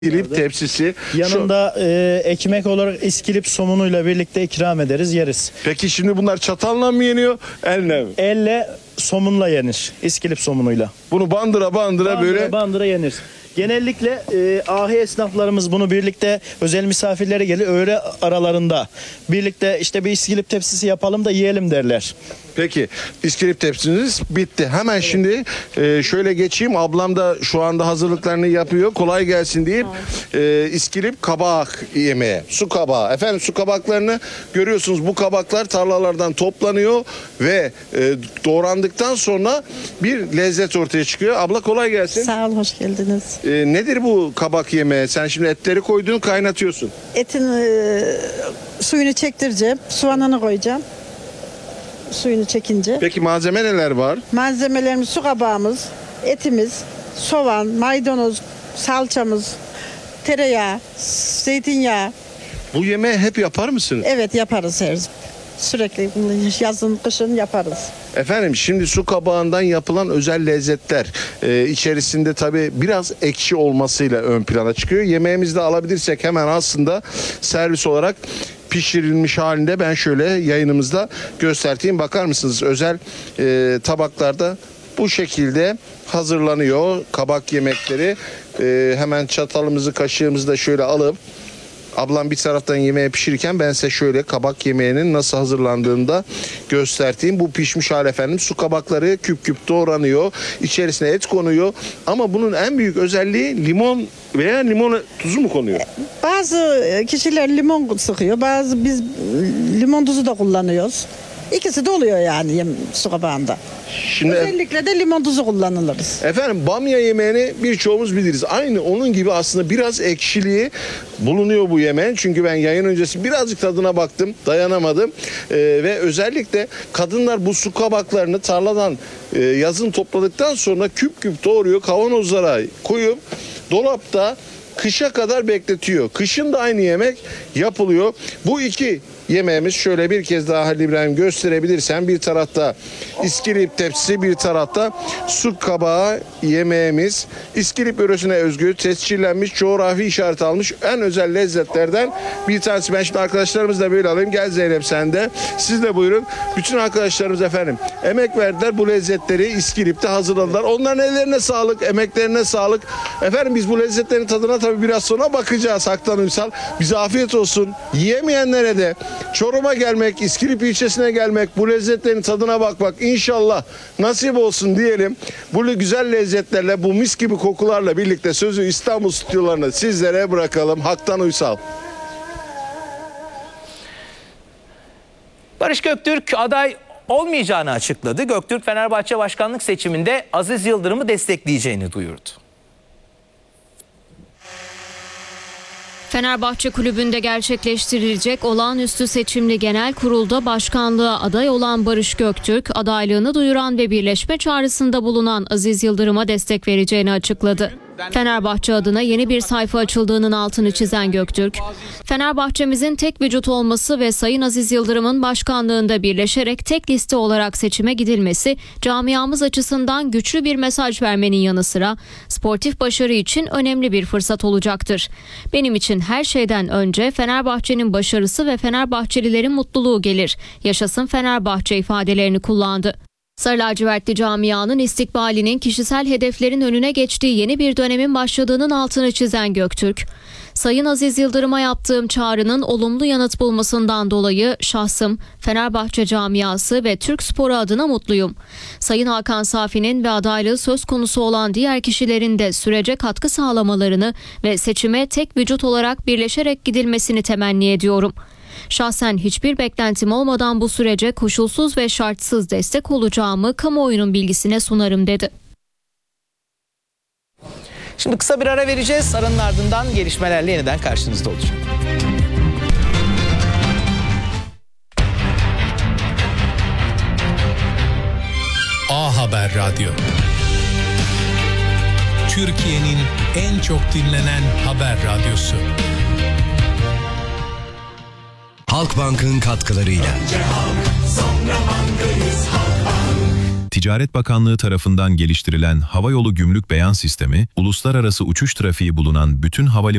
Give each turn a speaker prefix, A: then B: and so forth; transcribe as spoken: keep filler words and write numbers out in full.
A: İskilip tepsisi.
B: Yanında e, ekmek olarak iskilip somunuyla birlikte ikram ederiz, yeriz.
A: Peki şimdi bunlar çatalla mı yeniyor, elle mi?
B: Elle somunla yenir, iskilip somunuyla.
A: Bunu bandıra bandıra,
B: Bandıra
A: böyle.
B: bandıra yenir. Genellikle e, ahi esnaflarımız bunu birlikte, özel misafirlere gelir, öğle aralarında birlikte işte bir iskilip tepsisi yapalım da yiyelim derler.
A: Peki iskilip tepsiniz bitti. Hemen evet. Şimdi e, şöyle geçeyim. Ablam da şu anda hazırlıklarını yapıyor. Kolay gelsin deyip e, iskilip kabak yemeğe. Su kabağı. Efendim su kabaklarını görüyorsunuz. Bu kabaklar tarlalardan toplanıyor ve e, doğrandıktan sonra bir lezzet ortaya çıkıyor. Abla kolay gelsin.
C: Sağ ol, hoş geldiniz.
A: E, nedir bu kabak yemeği? Sen şimdi etleri koydun, kaynatıyorsun.
C: Etin e, suyunu çektireceğim. Soğanını koyacağım. Suyunu çekince.
A: Peki malzeme neler var?
C: Malzemelerimiz su kabağımız, etimiz, soğan, maydanoz, salçamız, tereyağı, zeytinyağı.
A: Bu yemeği hep yapar mısınız?
C: Evet, yaparız her sürekli yazın kışın yaparız.
A: Efendim şimdi su kabağından yapılan özel lezzetler e, içerisinde tabi biraz ekşi olmasıyla ön plana çıkıyor. Yemeğimizi de alabilirsek hemen aslında servis olarak pişirilmiş halinde ben şöyle yayınımızda göstereyim. Bakar mısınız özel e, tabaklarda bu şekilde hazırlanıyor kabak yemekleri. E, hemen çatalımızı kaşığımızı da şöyle alıp ablam bir taraftan yemeği pişirirken ben size şöyle kabak yemeğinin nasıl hazırlandığını da göstereyim. Bu pişmiş hal efendim. Su kabakları küp küp doğranıyor. İçerisine et konuyor. Ama bunun en büyük özelliği limon veya limon tuzu mu konuyor?
C: Bazı kişiler limon sıkıyor. Bazı biz limon tuzu da kullanıyoruz. İkisi de oluyor yani su kabağında. Şimdi özellikle de limon tuzu kullanılırız.
A: Efendim bamya yemeğini birçoğumuz biliriz. Aynı onun gibi aslında biraz ekşiliği bulunuyor bu yemeğin. Çünkü ben yayın öncesi birazcık tadına baktım, dayanamadım. Ee, ve özellikle kadınlar bu su kabaklarını tarladan e, yazın topladıktan sonra küp küp doğruyor, kavanozlara koyup dolapta kışa kadar bekletiyor. Kışın da aynı yemek yapılıyor. Bu iki yemeğimiz şöyle bir kez daha Halil İbrahim gösterebilirsen, bir tarafta iskilip tepsisi, bir tarafta su kabağı yemeğimiz. İskilip yöresine özgü, tescillenmiş, coğrafi işaret almış en özel lezzetlerden bir tanesi. Ben şimdi arkadaşlarımızı da böyle alayım. Gel Zeynep sen de. Siz de buyurun. Bütün arkadaşlarımız efendim emek verdiler. Bu lezzetleri İskilip'te hazırladılar. Onların ellerine sağlık, emeklerine sağlık. Efendim biz bu lezzetlerin tadına tabii biraz sonra bakacağız. Haktan Uysal. Bize afiyet olsun. Yiyemeyenlere de Çorum'a gelmek, İskilip ilçesine gelmek, bu lezzetlerin tadına bakmak inşallah nasip olsun diyelim. Bu güzel lezzetlerle, bu mis gibi kokularla birlikte sözü İstanbul stüdyolarına sizlere bırakalım. Haktan Uysal.
D: Barış Göktürk aday olmayacağını açıkladı. Göktürk Fenerbahçe başkanlık seçiminde Aziz Yıldırım'ı destekleyeceğini duyurdu.
E: Fenerbahçe Kulübü'nde gerçekleştirilecek olağanüstü seçimli genel kurulda başkanlığa aday olan Barış Göktürk, adaylığını duyuran ve birleşme çağrısında bulunan Aziz Yıldırım'a destek vereceğini açıkladı. Fenerbahçe adına yeni bir sayfa açıldığının altını çizen Göktürk, Fenerbahçemizin tek vücut olması ve Sayın Aziz Yıldırım'ın başkanlığında birleşerek tek liste olarak seçime gidilmesi camiamız açısından güçlü bir mesaj vermenin yanı sıra sportif başarı için önemli bir fırsat olacaktır. Benim için her şeyden önce Fenerbahçe'nin başarısı ve Fenerbahçelilerin mutluluğu gelir. Yaşasın Fenerbahçe ifadelerini kullandı. Sarı lacivertli camianın istikbalinin kişisel hedeflerin önüne geçtiği yeni bir dönemin başladığının altını çizen Göktürk, Sayın Aziz Yıldırım'a yaptığım çağrının olumlu yanıt bulmasından dolayı şahsım, Fenerbahçe camiası ve Türk sporu adına mutluyum. Sayın Hakan Safi'nin ve adaylığı söz konusu olan diğer kişilerin de sürece katkı sağlamalarını ve seçime tek vücut olarak birleşerek gidilmesini temenni ediyorum. Şahsen hiçbir beklentim olmadan bu sürece koşulsuz ve şartsız destek olacağımı kamuoyunun bilgisine sunarım dedi.
D: Şimdi kısa bir ara vereceğiz. Aranın ardından gelişmelerle yeniden karşınızda olacağım.
F: A Haber Radyo. Türkiye'nin en çok dinlenen haber radyosu.
G: Halkbank'ın katkılarıyla.
H: Önce halk, sonra bankayız Halkbank.
G: Ticaret Bakanlığı tarafından geliştirilen havayolu gümrük beyan sistemi, uluslararası uçuş trafiği bulunan bütün havalimanları